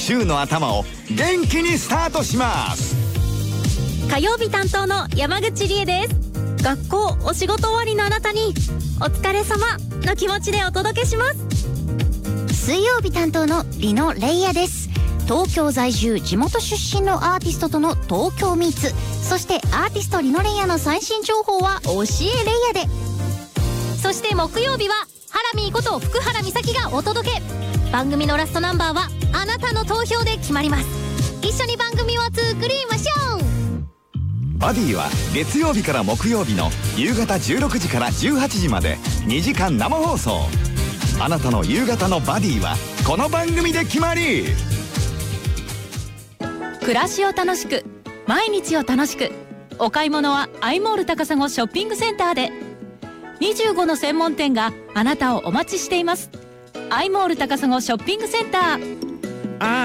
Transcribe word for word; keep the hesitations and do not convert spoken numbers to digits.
週の頭を元気にスタートします。 火曜日担当の山口理恵です。学校お仕事終わりのあなたにお疲れ様の気持ちでお届けします。 水曜日担当のリノレイヤです。東京在住地元出身のアーティストとの東京ミーツ、そしてアーティストリノレイヤの最新情報は教えレイヤで。 そして木曜日はハラミーこと福原美咲がお届け。番組のラストナンバーはあなたの投票で決まります。一緒に番組を作りましょう。 バディは月曜日から木曜日の夕方じゅうろくじからじゅうはちじまでにじかん生放送。あなたの夕方のバディはこの番組で決まり。 暮らしを楽しく、毎日を楽しく。お買い物はアイモール高砂ショッピングセンターで。にじゅうごの専門店があなたをお待ちしています。アイモール高砂ショッピングセンター。 あ